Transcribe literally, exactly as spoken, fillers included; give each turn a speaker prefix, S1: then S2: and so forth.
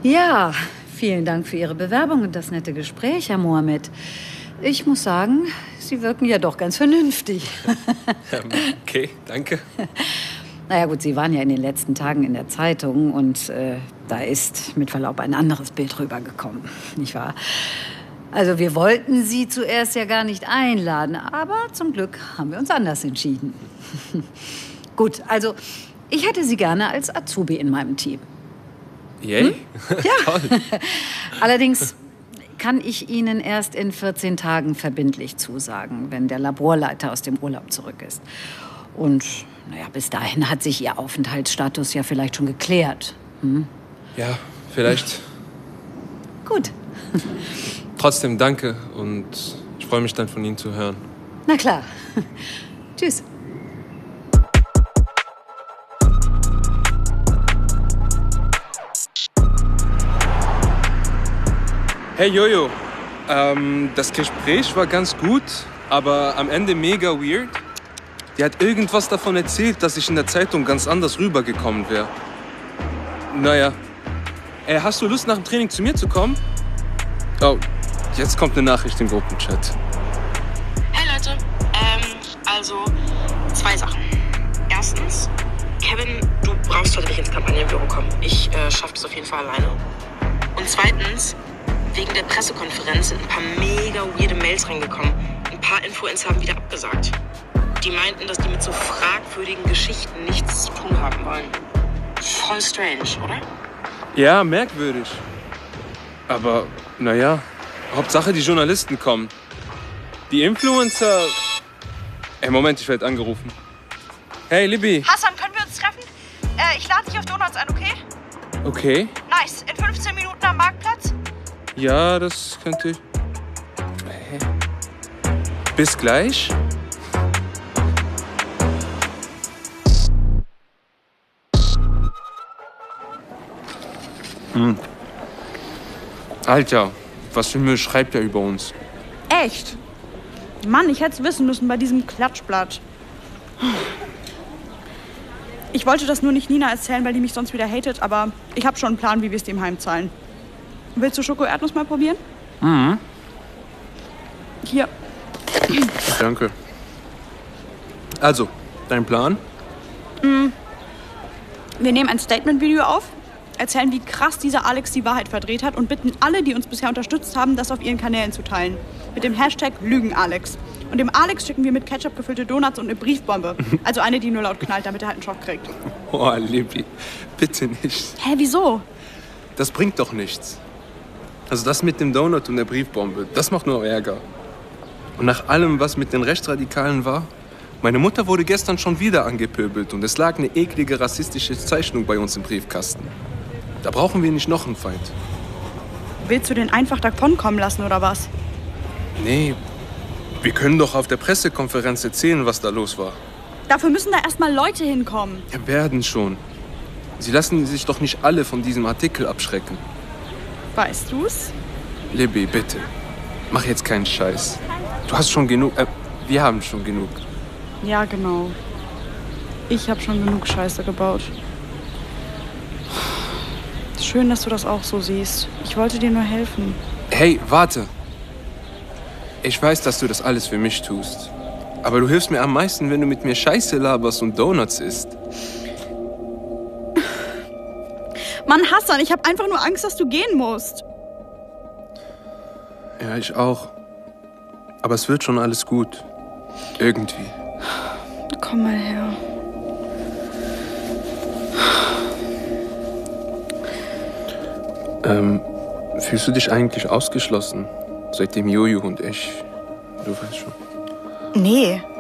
S1: Ja, vielen Dank für Ihre Bewerbung und das nette Gespräch, Herr Mohammed. Ich muss sagen, Sie wirken ja doch ganz vernünftig.
S2: Okay, danke.
S1: Naja gut, Sie waren ja in den letzten Tagen in der Zeitung und äh, da ist mit Verlaub ein anderes Bild rübergekommen, nicht wahr? Also wir wollten Sie zuerst ja gar nicht einladen, aber zum Glück haben wir uns anders entschieden. Gut, also ich hätte Sie gerne als Azubi in meinem Team.
S2: Yay?
S1: Hm? Ja. Toll. Allerdings kann ich Ihnen erst in vierzehn Tagen verbindlich zusagen, wenn der Laborleiter aus dem Urlaub zurück ist. Und naja, bis dahin hat sich Ihr Aufenthaltsstatus ja vielleicht schon geklärt. Hm?
S2: Ja, vielleicht.
S1: Gut.
S2: Trotzdem danke und ich freue mich dann von Ihnen zu hören.
S1: Na klar. Tschüss.
S2: Hey Jojo, ähm, das Gespräch war ganz gut, aber am Ende mega weird. Die hat irgendwas davon erzählt, dass ich in der Zeitung ganz anders rübergekommen wäre. Naja, ey, hast du Lust nach dem Training zu mir zu kommen? Oh, jetzt kommt eine Nachricht im Gruppenchat.
S3: Hey Leute, ähm, also zwei Sachen. Erstens, Kevin, du brauchst heute nicht ins Kampagnenbüro kommen. Ich äh, schaff das auf jeden Fall alleine. Und zweitens, wegen der Pressekonferenz sind ein paar mega weirde Mails reingekommen. Ein paar Influencer haben wieder abgesagt. Die meinten, dass die mit so fragwürdigen Geschichten nichts zu tun haben wollen. Voll strange, oder?
S2: Ja, merkwürdig. Aber, naja, Hauptsache die Journalisten kommen. Die Influencer... Ey, Moment, ich werde angerufen. Hey, Libby.
S4: Hassan, können wir uns treffen? Äh, ich lade dich auf Donuts ein, okay?
S2: Okay.
S4: Nice. In fünfzehn Minuten am Marktplatz?
S2: Ja, das könnte ich... Hä? Bis gleich. Hm. Alter, was für Müll schreibt er über uns?
S4: Echt? Mann, ich hätte es wissen müssen bei diesem Klatschblatt. Ich wollte das nur nicht Nina erzählen, weil die mich sonst wieder hatet, aber ich habe schon einen Plan, wie wir es dem heimzahlen. Willst du Schoko-Erdnuss mal probieren?
S2: Mhm.
S4: Hier.
S2: Danke. Also, dein Plan?
S4: Mhm. Wir nehmen ein Statement-Video auf, erzählen, wie krass dieser Alex die Wahrheit verdreht hat und bitten alle, die uns bisher unterstützt haben, das auf ihren Kanälen zu teilen. Mit dem Hashtag LügenAlex. Und dem Alex schicken wir mit Ketchup gefüllte Donuts und eine Briefbombe. Also eine, die nur laut knallt, damit er halt einen Schock kriegt.
S2: Oh, Libby, bitte nicht.
S4: Hä, wieso?
S2: Das bringt doch nichts. Also das mit dem Donut und der Briefbombe, das macht nur Ärger. Und nach allem, was mit den Rechtsradikalen war, meine Mutter wurde gestern schon wieder angepöbelt und es lag eine eklige rassistische Zeichnung bei uns im Briefkasten. Da brauchen wir nicht noch einen Feind.
S4: Willst du den einfach davonkommen lassen, oder was?
S2: Nee, wir können doch auf der Pressekonferenz erzählen, was da los war.
S4: Dafür müssen da erstmal Leute hinkommen.
S2: Ja, werden schon. Sie lassen sich doch nicht alle von diesem Artikel abschrecken.
S4: Weißt du's?
S2: Libby, bitte. Mach jetzt keinen Scheiß. Du hast schon genug... Äh, wir haben schon genug.
S4: Ja, genau. Ich habe schon genug Scheiße gebaut. Schön, dass du das auch so siehst. Ich wollte dir nur helfen.
S2: Hey, warte. Ich weiß, dass du das alles für mich tust. Aber du hilfst mir am meisten, wenn du mit mir Scheiße laberst und Donuts isst.
S4: Mann, Hassan, ich habe einfach nur Angst, dass du gehen musst.
S2: Ja, ich auch. Aber es wird schon alles gut. Irgendwie.
S4: Komm mal her.
S2: Ähm, fühlst du dich eigentlich ausgeschlossen? Seitdem Jojo und ich... Du weißt schon.
S4: Nee.